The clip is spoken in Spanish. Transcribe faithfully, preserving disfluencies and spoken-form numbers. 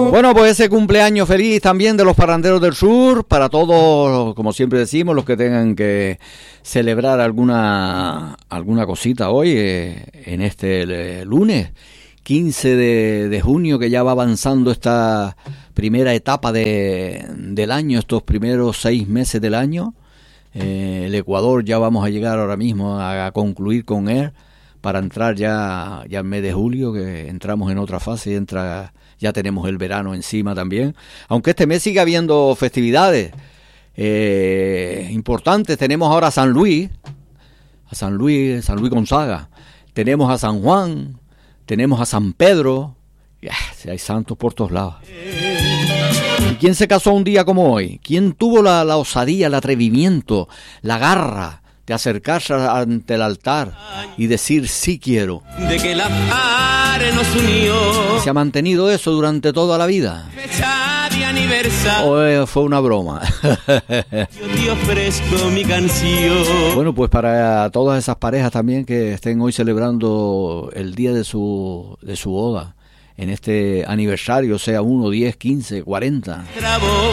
Bueno, pues ese cumpleaños feliz también de los parranderos del sur, para todos, como siempre decimos, los que tengan que celebrar alguna alguna cosita hoy, eh, en este eh, lunes quince de, de junio, que ya va avanzando esta primera etapa de, del año, estos primeros seis meses del año. Eh, el Ecuador ya vamos a llegar ahora mismo a, a concluir con él, para entrar ya, ya en mes de julio, que entramos en otra fase y entra, ya tenemos el verano encima también. Aunque este mes sigue habiendo festividades eh, importantes. Tenemos ahora a San Luis, a San Luis, San Luis Gonzaga. Tenemos a San Juan, tenemos a San Pedro. Yeah, hay santos por todos lados. ¿Y quién se casó un día como hoy? ¿Quién tuvo la, la osadía, el atrevimiento, la garra de acercarse ante el altar y decir sí quiero? De que la pare nos unió. ¿Se ha mantenido eso durante toda la vida? Fecha de aniversario. ¿O eh, fue una broma? Yo te ofrezco mi canción. Bueno, pues para todas esas parejas también que estén hoy celebrando el día de su, de su boda, en este aniversario, sea uno, diez, quince, cuarenta.